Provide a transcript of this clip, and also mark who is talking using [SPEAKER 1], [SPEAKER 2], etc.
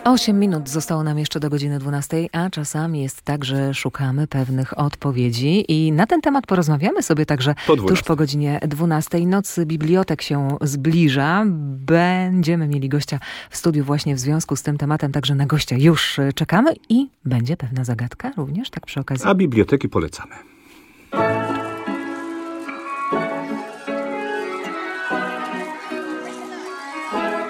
[SPEAKER 1] 8 minut zostało nam jeszcze do godziny 12, a czasami jest tak, że szukamy pewnych odpowiedzi i na ten temat porozmawiamy sobie także tuż po godzinie 12. Noc bibliotek się zbliża. Będziemy mieli gościa w studiu właśnie w związku z tym tematem, także na gościa już czekamy i będzie pewna zagadka również, tak przy okazji.
[SPEAKER 2] A biblioteki polecamy.